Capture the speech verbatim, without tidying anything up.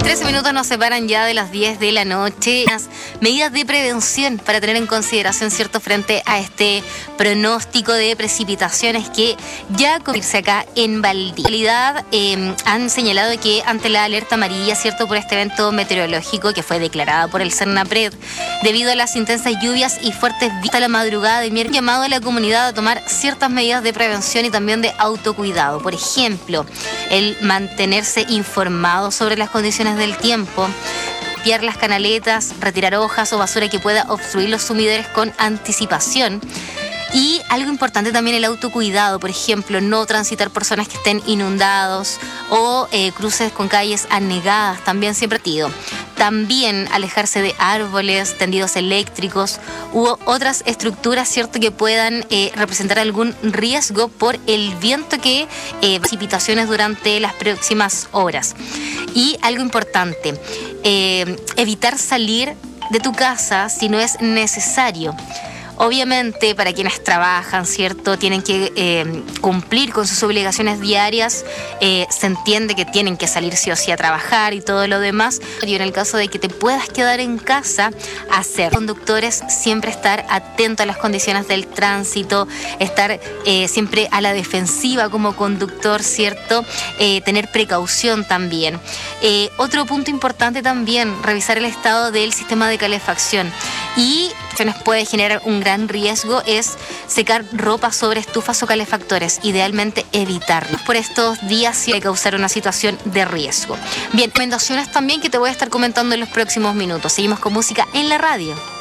trece minutos nos separan ya de las diez de la noche. Las medidas de prevención para tener en consideración, ¿cierto?, frente a este pronóstico de precipitaciones que ya comienza acá en Valdivia. En realidad, eh, han señalado que ante la alerta amarilla, ¿cierto?, por este evento meteorológico que fue declarada por el Cernapred, debido a las intensas lluvias y fuertes vientos a la madrugada de miércoles, llamado a la comunidad a tomar ciertas medidas de prevención y también de autocuidado. Por ejemplo, el mantenerse informado sobre las condiciones del tiempo, limpiar las canaletas, retirar hojas o basura que pueda obstruir los sumidores con anticipación. Y algo importante también, el autocuidado, por ejemplo, no transitar por zonas que estén inundados o eh, cruces con calles anegadas, también siempre tido. También alejarse de árboles, tendidos eléctricos u otras estructuras, ¿cierto?, que puedan eh, representar algún riesgo por el viento que eh, precipitaciones durante las próximas horas. Y algo importante, eh, evitar salir de tu casa si no es necesario. Obviamente, para quienes trabajan, ¿cierto?, tienen que eh, cumplir con sus obligaciones diarias, eh, se entiende que tienen que salir sí o sí a trabajar y todo lo demás. Y en el caso de que te puedas quedar en casa, hacer. Conductores, siempre estar atento a las condiciones del tránsito, estar eh, siempre a la defensiva como conductor, ¿cierto?, eh, tener precaución también. Eh, otro punto importante también, revisar el estado del sistema de calefacción. Y que nos puede generar un gran riesgo es secar ropa sobre estufas o calefactores, idealmente evitarlo. Por estos días sí puede causar una situación de riesgo. Bien, recomendaciones también que te voy a estar comentando en los próximos minutos. Seguimos con música en la radio.